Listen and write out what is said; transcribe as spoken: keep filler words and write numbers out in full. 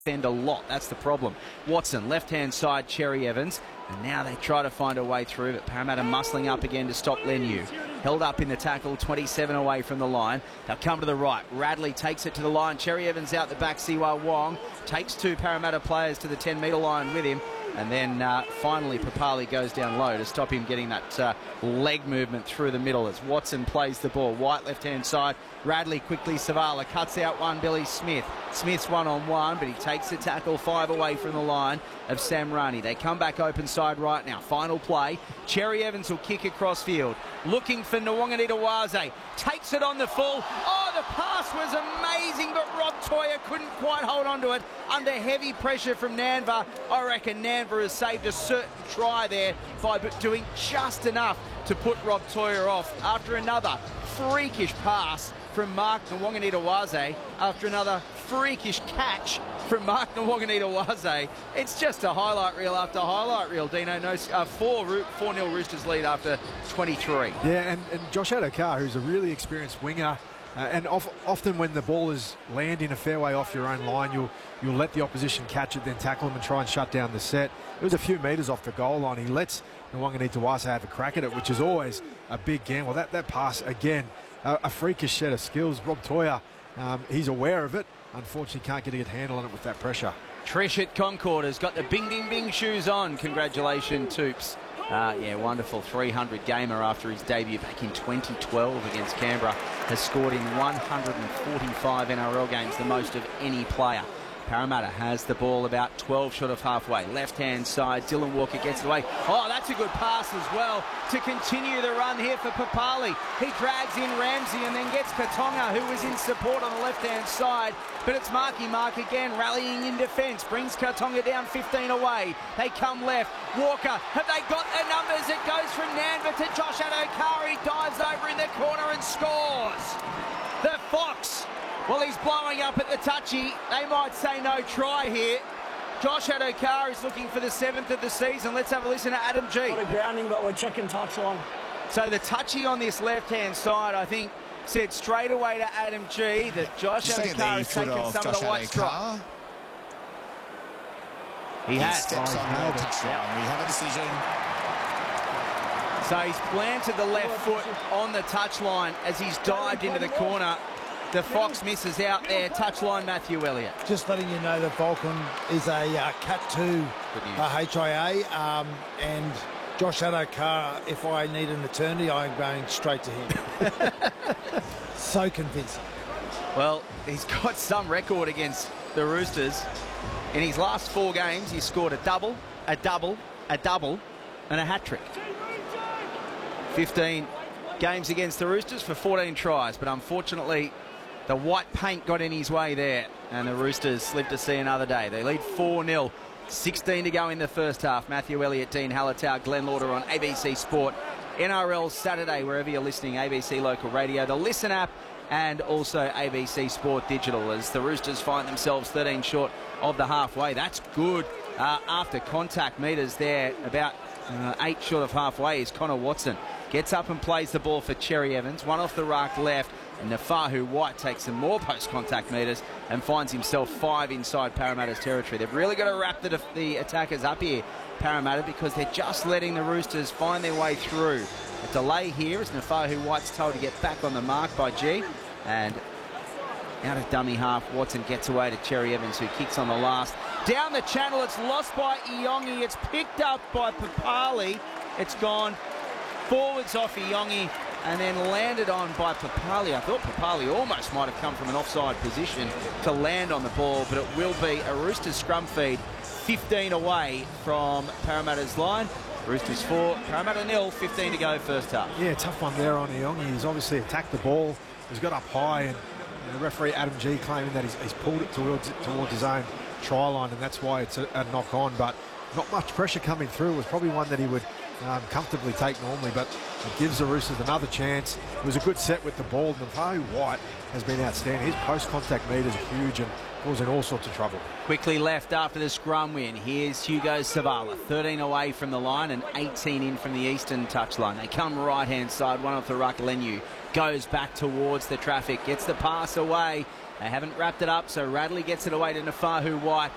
defend a lot. That's the problem. Watson, left-hand side, Cherry Evans. And now they try to find a way through, but Parramatta muscling up again to stop Leniu. Held up in the tackle, twenty-seven away from the line. They'll come to the right. Radley takes it to the line. Cherry Evans out the back. Siwa Wong takes two Parramatta players to the ten-metre line with him. And then uh, finally Papali goes down low to stop him getting that uh, leg movement through the middle as Watson plays the ball. White left-hand side. Radley quickly. Savala cuts out one. Billy Smith. Smith's one-on-one, but he takes the tackle five away from the line of Sam Rani. They come back open side right now. Final play. Cherry Evans will kick across field. Looking for Nwanganitawaze. Takes it on the full. Oh, the pass was amazing, but Rob Toya couldn't quite hold on to it under heavy pressure from Nanva. I reckon Nanva has saved a certain try there by doing just enough to put Rob Toya off after another freakish pass from Mark Nwanganitawaze, after another freakish catch from Mark Nwanganitawaze. It's just a highlight reel after highlight reel, Dino. No, uh, four nil Roosters lead after twenty-three. Yeah, and, and Josh Adokar, who's a really experienced winger, uh, and of, often when the ball is landing a fair way off your own line, you'll you'll let the opposition catch it, then tackle them and try and shut down the set. It was a few metres off the goal line. He lets Nwanganitawaze have a crack at it, which is always a big gamble. That, that pass, again, uh, a freakish set of skills. Rob Toya, um, he's aware of it. Unfortunately, can't get a good handle on it with that pressure. Trish at Concord has got the bing, ding, bing shoes on. Congratulations, Toops. Uh, yeah, wonderful three hundred gamer after his debut back in twenty twelve against Canberra. Has scored in one hundred forty-five N R L games, the most of any player. Parramatta has the ball about twelve short of halfway. Left-hand side, Dylan Walker gets it away. Oh, that's a good pass as well to continue the run here for Papali. He drags in Ramsey and then gets Katonga, who was in support on the left-hand side. But it's Marky Mark again, rallying in defence. Brings Katonga down fifteen away. They come left. Walker, have they got their numbers? It goes from Nanva to Josh Adokar. He dives over in the corner and scores. The Fox. Well, he's blowing up at the touchy. They might say no try here. Josh Adokar is looking for the seventh of the season. Let's have a listen to Adam G. Not a grounding, but we're checking touchline. So the touchy on this left-hand side, I think, said straight away to Adam G that Josh Adokar has taken of some Josh of the white strike. He, he has. Steps on the touchline. We have a decision. So he's planted the left foot on the touchline as he's dived into the corner. The Fox misses out there. Touchline, Matthew Elliott. Just letting you know that Vulcan is a uh, Cat two uh, H I A, um, and Josh Adokar, if I need an attorney, I'm going straight to him. So convincing. Well, he's got some record against the Roosters. In his last four games, he's scored a double, a double, a double, and a hat-trick. fifteen games against the Roosters for fourteen tries, but unfortunately, the white paint got in his way there, and the Roosters live to see another day. They lead four nil. sixteen to go in the first half. Matthew Elliott, Dean Hallertau, Glenn Lauder on A B C Sport. N R L Saturday, wherever you're listening, A B C Local Radio, the Listen app, and also A B C Sport Digital, as the Roosters find themselves thirteen short of the halfway. That's good. Uh, after contact meters there, about uh, eight short of halfway is Connor Watson. Gets up and plays the ball for Cherry Evans. One off the rack left. And Nafahu White takes some more post-contact meters and finds himself five inside Parramatta's territory. They've really got to wrap the, the attackers up here, Parramatta, because they're just letting the Roosters find their way through. A delay here as Nafahu White's told to get back on the mark by G. And out of dummy half, Watson gets away to Cherry Evans, who kicks on the last. Down the channel, it's lost by Iongi. It's picked up by Papali. It's gone forwards off Iongi and then landed on by Papali. I thought Papali almost might have come from an offside position to land on the ball, but it will be a Roosters scrum feed, fifteen away from Parramatta's line. Roosters four, Parramatta nil, fifteen to go first half. Yeah, tough one there on Iongi. He's obviously attacked the ball. He's got up high, and the referee Adam G claiming that he's, he's pulled it towards, towards his own try line, and that's why it's a, a knock on, but not much pressure coming through. It was probably one that he would um, comfortably take normally, but it gives the Roosters another chance. It was a good set with the ball. Nafahu White has been outstanding. His post-contact meters are huge and causing all sorts of trouble. Quickly left after the scrum win. Here's Hugo Savala, thirteen away from the line and eighteen in from the eastern touchline. They come right-hand side, one off the ruck. Leniu goes back towards the traffic, gets the pass away. They haven't wrapped it up, so Radley gets it away to Nafahu White.